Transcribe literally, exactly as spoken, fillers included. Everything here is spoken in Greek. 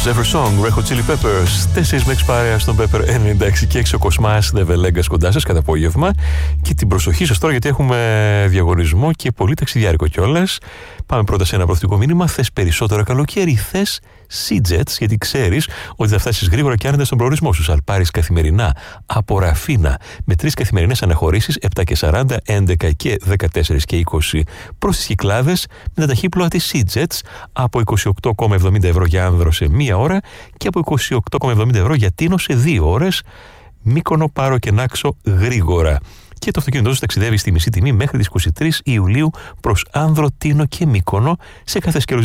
Ever Song, Red Hot Chili Peppers. τέσσερις με έξι παρέα στον Pepper ενενήντα έξι και έξι ο Κοσμάς Νεβελέγκας κοντά σας κατά απόγευμα. Και την προσοχή σας τώρα, γιατί έχουμε διαγωνισμό και πολύ ταξιδιάρικο κιόλας. Πάμε πρώτα σε ένα προθετικό μήνυμα. Θες περισσότερο καλοκαίρι, θες Sea-Jets, γιατί ξέρεις ότι θα φτάσεις γρήγορα και άνετα στον προορισμό σου. Αλπάρεις καθημερινά από Ραφίνα με τρεις καθημερινές αναχωρήσεις, επτά και σαράντα, έντεκα και δεκατέσσερα και είκοσι προς τις Κυκλάδες, με τα ταχύπλοα της Sea-Jets από είκοσι οκτώ κόμμα εβδομήντα ευρώ για Άνδρο σε μία ώρα και από είκοσι οκτώ κόμμα εβδομήντα ευρώ για Τίνο σε δύο ώρες. Μύκονο, Πάρο και Νάξο γρήγορα. Και το αυτοκίνητό σου ταξιδεύει στη μισή τιμή μέχρι τις είκοσι τρεις Ιουλίου προς Άνδρο, Τίνο και Μύκονο σε κάθε σκέλος